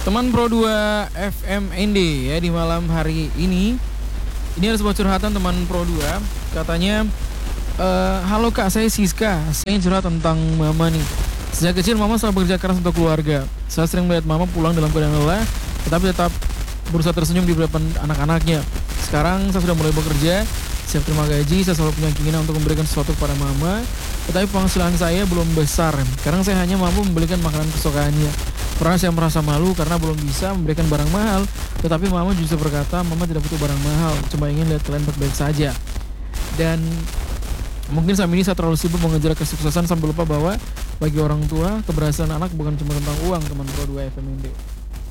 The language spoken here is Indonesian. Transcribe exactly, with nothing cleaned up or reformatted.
Teman Pro dua F M N D ya di malam hari ini. Ini ada sebuah curhatan teman Pro dua. Katanya, e, halo kak, saya Siska. Saya ingin curhat tentang mama nih. Sejak kecil mama selalu bekerja keras untuk keluarga. Saya sering melihat mama pulang dalam keadaan lelah, tetapi tetap berusaha tersenyum di depan anak-anaknya. Sekarang saya sudah mulai bekerja, siap terima gaji. Saya selalu punya keinginan untuk memberikan sesuatu kepada mama, tetapi penghasilan saya belum besar. Sekarang saya hanya mampu membelikan makanan kesukaannya. Pernah saya merasa malu karena belum bisa memberikan barang mahal, tetapi mama justru berkata mama tidak butuh barang mahal, cuma ingin lihat kalian baik-baik saja. Dan mungkin saat ini saya terlalu sibuk mengejar kesuksesan sampai lupa bahwa bagi orang tua keberhasilan anak bukan cuma tentang uang, teman Pro dua F M N D.